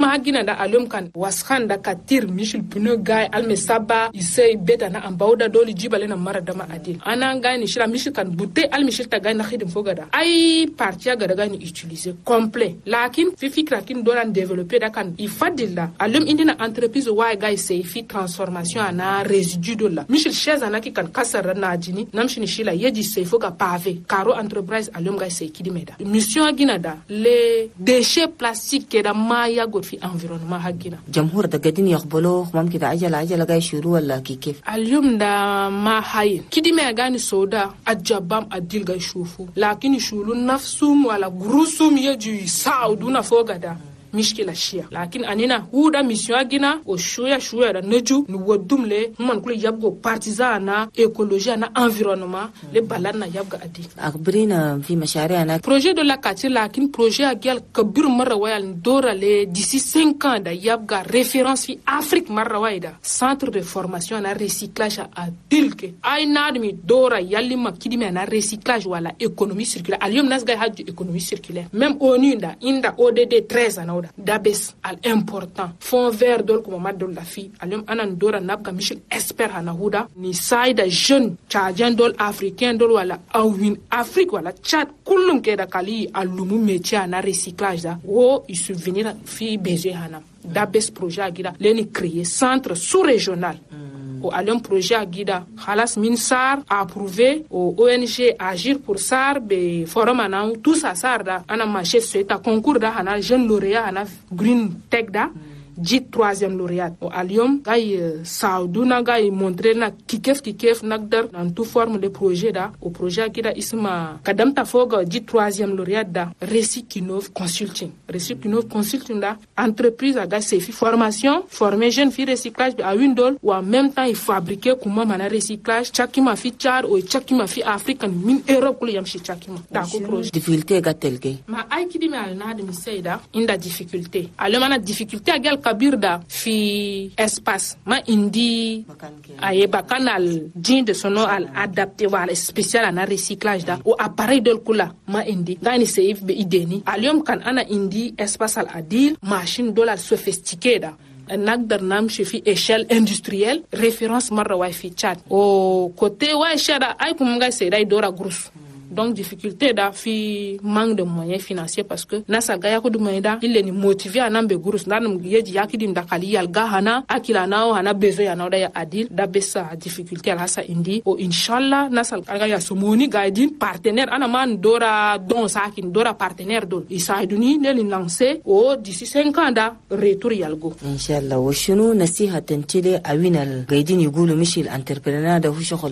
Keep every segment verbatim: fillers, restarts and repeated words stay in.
magina da alum kan waskan da katir mishil puno gai alme saba isai beta na ambauda doli jibale na mara dama adil ana gani shira mishil kan bute al mishil ta gani na khidim fogada ai partia gada gani utiliser complet lakin fi fikra kin dolan développer da kan ifadilla alum indina entreprise wa gai sai fi transformation ana résidu de la mishil chaise ana ki kan kasar na jini namshini shila yeji sai foga pave karo enterprise alum gai sai kidimeda mission agina da les déchets plastiques da maya god fi environnement hagina jamhur da gadin yaqbalo mumkin da ajala ajala gai shuru wala kikif alum da ma hay kidime gani soda ajabam adil gai shufu lakini shulu nafsum wala grusum yeji sauduna fogada mishkila shia lakin anina huda mission agina o shoya shoya da neju ni wodumle man kule yabgo partisana écologie na environnement le balana yabga adi akbrina fi mashari'ana projet de la quartier lakin projet agyal kabir marra wayal dora le d'ici cinq ans da yabga référence fi Afrique marra wayda centre de formation na recyclage a dilke ay nadmi dora yalima kidime na recyclage wala économie circulaire aliyom nasga haju économie circulaire même onu inda inda O D D treize ana dabes al important fond vert dol ko mamad dol la fi alum anan dora nabga michel expert hana huda ni saida jeune tchadien dol africain dol wala awin afrique wala tchad kullum ke da kali alumu métier na recyclage da o il subvenir fi besoin hana dabes projet agira leni créer centre sous régional au alum projet agida khalas min sar approuvé au O N G agir pour sar be forum ana tout ça sar da ana marché c'est à concours da ana jeune lauréat ana green tech da dit troisième lauréat au alium gay sauduna gay montrer na kikef kikef nagdar dans toute forme de projet da au projet agida isma kadam ta foga dit troisième lauréat da Recyclinov Consulting Recyclinov Consulting da entreprise aga sefi formation former jeune fi recyclage à windol ou en même temps il fabriquer comment mana recyclage chakima fi char ou chakima fi african min europe kul yam shi chakima da ko projet difficulté gatelke ma ay kidi me al na de mi seida inda difficulté ale mana difficulté agal kabirda fi espace ma indi aye bakanal din de sono al adapté wala spécial na recyclage da o appareil del kula ma indi gani seif be ideni alium kan ana indi espace al adil machine dollar sophistiquée da nagdar nam chefi échelle industrielle référence marra wifi chat o côté wa shada ay kum ga seida dora grous donc difficulté da fi manque de moyens financiers parce que nasa gaya ko dumenda il est motivé à nambe gurus nanum yeji yakidim da kali yal gahana akila nao hana bezo ya nao da ya adil da besa difficulté ala sa indi o inshallah nasal gaya somoni gaidin partenaire ana man dora don sakin dora partenaire don isaiduni ne lancer o d'ici cinq ans da retour yalgo inshallah wa shunu nasiha tantile awinal gaidin yugulu mishil entrepreneur da hu shogol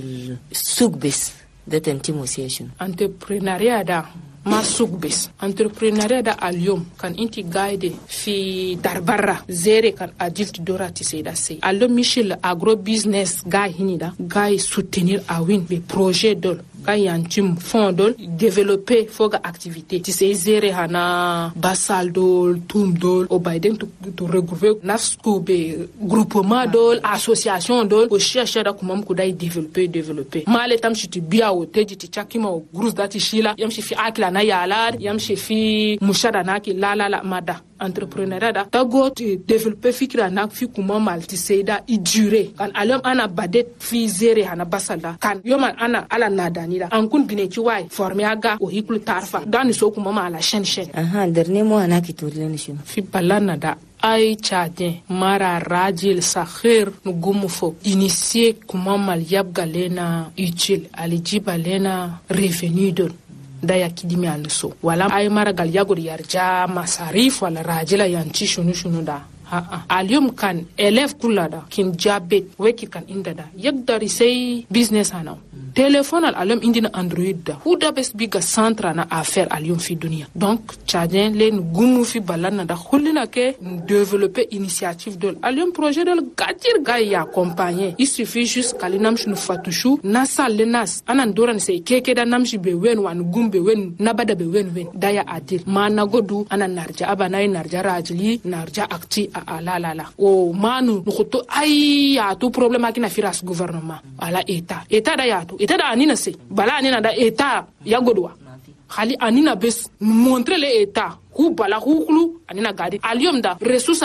sugbis da tantimosation entrepreneuriat da ma sugbis entrepreneuriat da alium kan inti guide fi darbarra zere kan adult dorati seda se allo michel agro business guy hinida guy soutenir awin be projet dol kayantim fondol développer foga activité ti se zere hana basal dol tum dol o baiden to, to regrouper nafsko be groupement dol association dol o chercher da kumam ko dai développer développer male tam chiti biya o teji ti chakima o grous dati shila yam shi fi akla na yala yam shi fi mushada na ki la la la mada entrepreneuriat da tago ti développer fikra na fi kuma malti seida i durer kan alom ana badet fi zere hana basala kan yoman ana ala nadani da an kun bine ki wai former aga o hiklu tarfa dan so kuma mala shen shen aha dernier mo ana ki turlen shi fi balana da ay chadien mara rajil sakhir nugumu fo initier kuma mal yab galena utile alijiba lena revenu don daya kidimi anuso wala ay mara gal yagor yarja masarif wala rajila yanchi shunu shunu da ha ha alium kan élève kulada kin jabet weki kan indada yagdari say business ana téléphone al alum indina android da huda bes biga centre na affaire alium fi dunia donc tchadien len gumu fi balana da khulina ke développer initiative de alium projet de gatir gay ya accompagner il suffit juste kalinam shnu fatushu nasal lenas anan doran say keke da namshi be wen wan gumbe wen nabada be wen wen daya adil mana godu anan narja abana narja rajli narja akti a la la la o manu nukuto ay ya tu problème akina firas gouvernement ala état état da ya tu état da anina se bala anina da état ya godwa khali anina bes montrer le état ku bala ku kulu anina gadi alium da ressources